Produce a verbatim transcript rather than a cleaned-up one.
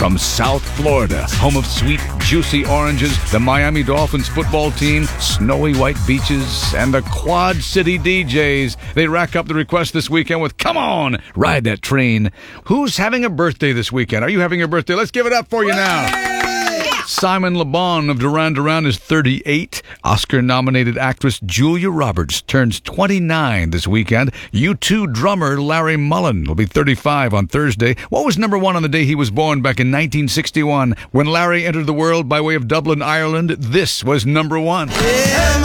from South Florida, home of sweet, juicy oranges, the Miami Dolphins football team, snowy white beaches, and the Quad City D Js. They rack up the requests this weekend with "Come on, ride that train." Who's having a birthday this weekend? Are you having a birthday? Let's give it up for you now. Simon Le Bon of Duran Duran is thirty-eight. Oscar-nominated actress Julia Roberts turns twenty-nine this weekend. U two drummer Larry Mullen will be thirty-five on Thursday. What was number one on the day he was born back in nineteen sixty-one? When Larry entered the world by way of Dublin, Ireland, this was number one. Yeah,